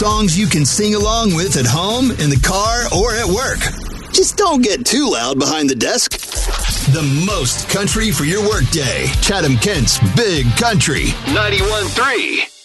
songs you can sing along with at home, in the car, or at work. Just don't get too loud behind the desk. The most country for your workday. Chatham-Kent's Big Country. 91.3.